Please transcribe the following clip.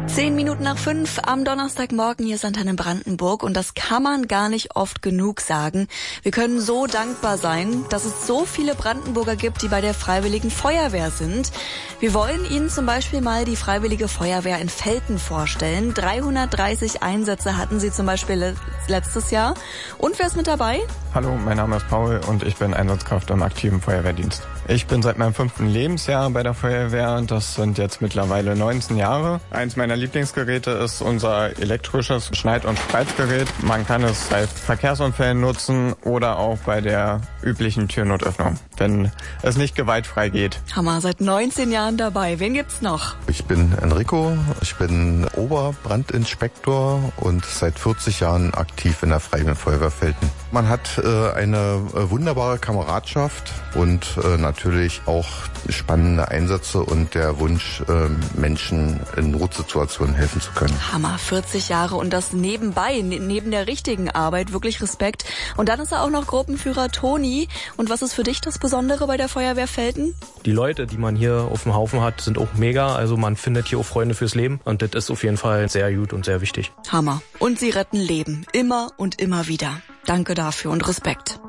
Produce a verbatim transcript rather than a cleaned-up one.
Zehn Minuten nach fünf am Donnerstagmorgen, hier ist Antenne Brandenburg und das kann man gar nicht oft genug sagen. Wir können so dankbar sein, dass es so viele Brandenburger gibt, die bei der Freiwilligen Feuerwehr sind. Wir wollen Ihnen zum Beispiel mal die Freiwillige Feuerwehr in Velten vorstellen. dreihundertdreißig Einsätze hatten sie zum Beispiel letztes Jahr. Und wer ist mit dabei? Hallo, mein Name ist Paul und ich bin Einsatzkraft im aktiven Feuerwehrdienst. Ich bin seit meinem fünften Lebensjahr bei der Feuerwehr. Das sind jetzt mittlerweile neunzehn Jahre. Eins meiner Lieblingsgeräte ist unser elektrisches Schneid- und Spreizgerät. Man kann es bei Verkehrsunfällen nutzen oder auch bei der üblichen Türnotöffnung, wenn es nicht gewaltfrei geht. Hammer, seit neunzehn Jahren dabei. Wen gibt's noch? Ich bin Enrico, ich bin Oberbrandinspektor und seit vierzig Jahren aktiv in der Freiwilligen Feuerwehr Velten. Man hat äh, eine äh, wunderbare Kameradschaft und äh, natürlich auch spannende Einsätze und der Wunsch, äh, Menschen in Notsituationen helfen zu können. Hammer, vierzig Jahre und das nebenbei, ne, neben der richtigen Arbeit, wirklich Respekt. Und dann ist er auch noch Gruppenführer Toni. Und was ist für dich das Besondere bei der Feuerwehr Velten? Die Leute, die man hier auf dem Haufen hat, sind auch mega. Also man findet hier auch Freunde fürs Leben und das ist auf jeden Fall sehr gut und sehr wichtig. Hammer. Und sie retten Leben. Immer und immer wieder. Danke dafür und Respekt.